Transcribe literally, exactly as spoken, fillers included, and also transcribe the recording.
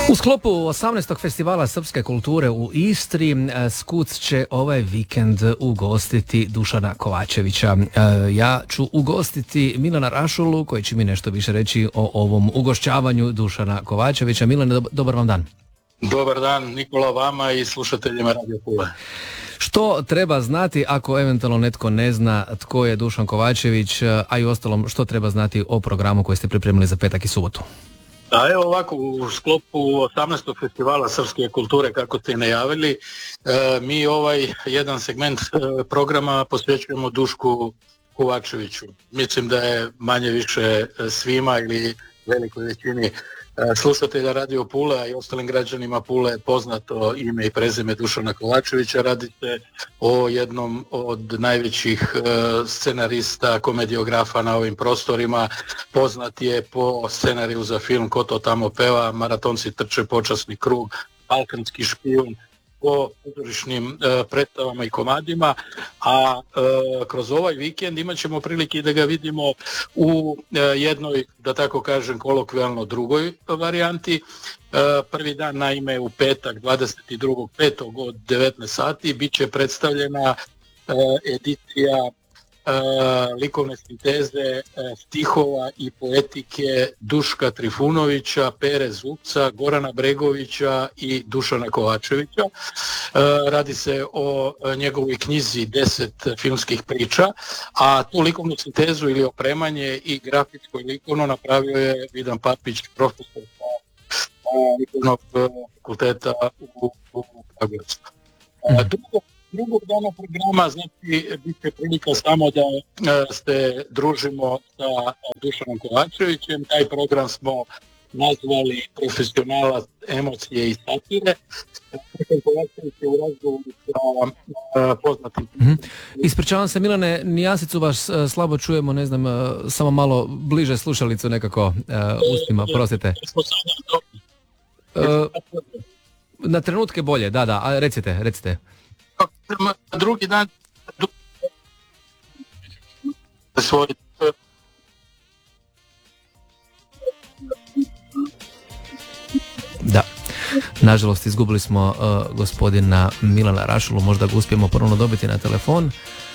U sklopu osamnaestog festivala srpske kulture u Istri, Skuc će ovaj vikend ugostiti Dušana Kovačevića. Ja ću ugostiti Milana Rašulu, koji će mi nešto više reći o ovom ugošćavanju Dušana Kovačevića. Milane, dobar vam dan. Dobar dan, Nikola, vama i slušateljima Radio Pule. Što treba znati ako eventualno netko ne zna tko je Dušan Kovačević, a i ostalom što treba znati o programu koji ste pripremili za petak i subotu? A evo ovako, u sklopu osamnaestog festivala srpske kulture, kako ste najavili, e, mi ovaj jedan segment e, programa posvećujemo Dušku Kovačeviću. Mislim da je manje više svima ili velikoj većini slušatelja Radio Pule i ostalim građanima Pule poznato ime i prezime Dušana Kovačevića. Radi se o jednom od najvećih scenarista, komediografa na ovim prostorima. Poznat je po scenariju za film Ko to tamo peva, Maratonci trče, Počasni krug, Balkanski špijun, po pozorišnim e, predstavama i komadima, a e, kroz ovaj vikend imat ćemo prilike da ga vidimo u e, jednoj, da tako kažem, kolokvijalno drugoj varijanti. E, prvi dan, naime, u petak dvadeset drugog petog od devetnaest sati bit će predstavljena e, edicija Uh, likovne sinteze uh, stihova i poetike Duška Trifunovića, Pere Zupca, Gorana Bregovića i Dušana Kovačevića. Uh, radi se o uh, njegovoj knjizi deset filmskih priča, a tu likovnu sintezu ili opremanje i grafičko i likovno napravio je Vidan Papić, profesor uh, likovnog fakulteta u, u Kragujevcu. Uh, drugo Drugog dana programa, znači, bit će prilika samo da e, se družimo sa Dušanom Kovačevićem. Taj program smo nazvali Profesionalac, emocije i satire. Dušan Kovačević je u razgovoru sa e, poznatim. Mm-hmm. Ispričavam se, Milane, nijansicu vas e, slabo čujemo, ne znam, e, samo malo bliže slušalicu nekako e, ustima, prostite. E, na trenutke bolje, da, da, a recite, recite. Drugi dan svoj da, nažalost izgubili smo uh, gospodina Milana Rašulu, možda ga uspijemo ponovno dobiti na telefon.